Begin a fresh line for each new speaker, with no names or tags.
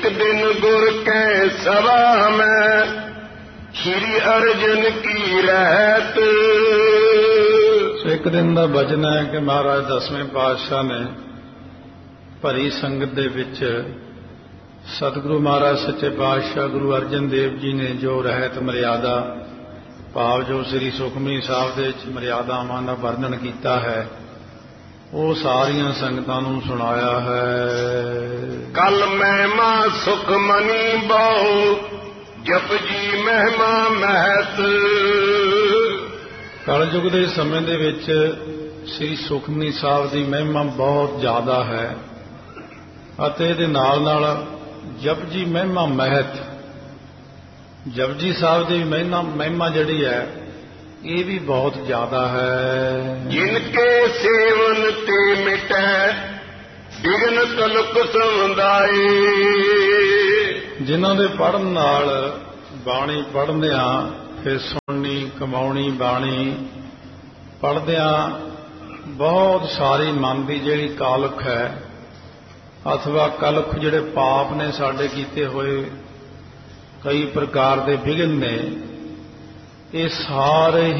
दिन गुर कै सभा में श्री अर्जन की रहत।
एक दिन का वचन है कि महाराज 10वें पातशाह ने भरी संगत दे विच सतगुरु महाराज सच्चे पातशाह गुरु अर्जन देव जी ने जो रहत मर्यादा भाव जो श्री सुखमनी साहिब दे विच मर्यादावां दा वर्णन किया है वो सारियां संगतां नूं सुनाया है।
कल महिमा सुखमनी बहु जप जी महिमा महत।
कलयुग के समय दे विच श्री सुखमनी साहिब की महिमा बहुत ज़्यादा है अते इहदे नाल नाल जपजी महिमा महत। जपजी साहिब की महिमा जिहड़ी है ये भी बहुत ज्यादा है।
जिनके सेवन ते मिटै विघ्न कलुक समुदाय।
जिन्हां दे पढ़न नाल बाणी पढ़दियां फिर सुननी कमाउणी बाणी पढ़दियां बहुत सारी मन की जिहड़ी कालुख है अथवा कलुख जिहड़े पाप ने साडे कीते होए कई प्रकार के विघ्न ने ये सारे ही